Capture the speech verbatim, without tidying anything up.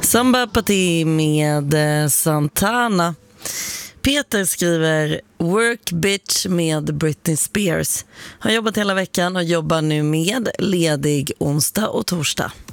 Samba Party med Santana. Peter skriver Work Bitch med Britney Spears. Har jobbat hela veckan och jobbar nu med ledig onsdag och torsdag.